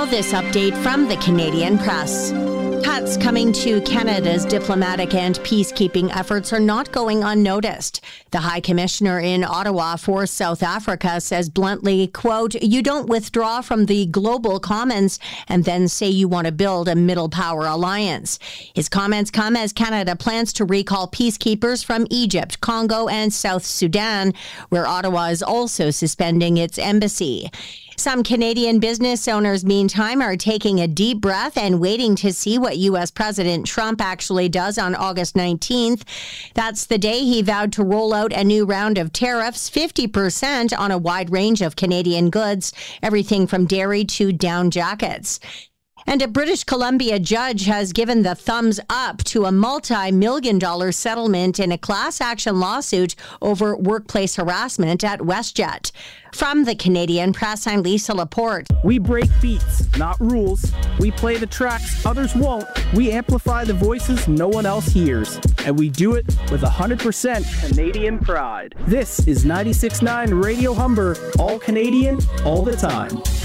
Now this update from the Canadian Press. Cuts coming to Canada's diplomatic and peacekeeping efforts are not going unnoticed. The High Commissioner in Ottawa for South Africa says bluntly, quote, "You don't withdraw from the global commons and then say you want to build a middle power alliance." His comments come as Canada plans to recall peacekeepers from Egypt, Congo, and South Sudan, where Ottawa is also suspending its embassy. Some Canadian business owners, meantime, are taking a deep breath and waiting to see what U.S. President Trump actually does on August 19th. That's the day he vowed to roll out a new round of tariffs, 50% on a wide range of Canadian goods, everything from dairy to down jackets. And a British Columbia judge has given the thumbs up to a multi-million-dollar settlement in a class action lawsuit over workplace harassment at WestJet. From the Canadian Press, I'm Lisa Laporte. We break beats, not rules. We play the tracks others won't. We amplify the voices no one else hears. And we do it with 100% Canadian pride. This is 96.9 Radio Humber, all Canadian, all the time.